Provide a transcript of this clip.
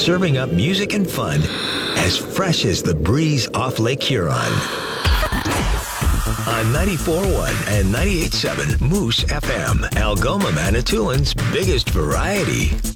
serving up music and fun as fresh as the breeze off Lake Huron. On 94.1 and 98.7 Moose FM, Algoma, Manitoulин's biggest variety.